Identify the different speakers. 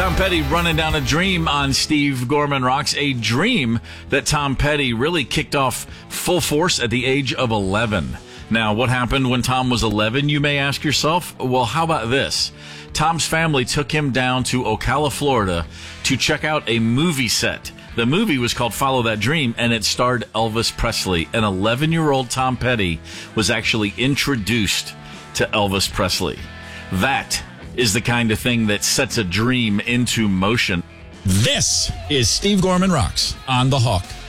Speaker 1: Tom Petty running down a dream on Steve Gorman Rocks, a dream that Tom Petty really kicked off full force at the age of 11. Now, what happened when Tom was 11, you may ask yourself? Well, how about this? Tom's family took him down to Ocala, Florida to check out a movie set. The movie was called Follow That Dream, and it starred Elvis Presley. An 11-year-old Tom Petty was actually introduced to Elvis Presley. That is the kind of thing that sets a dream into motion.
Speaker 2: This is Steve Gorman Rocks on The Hawk.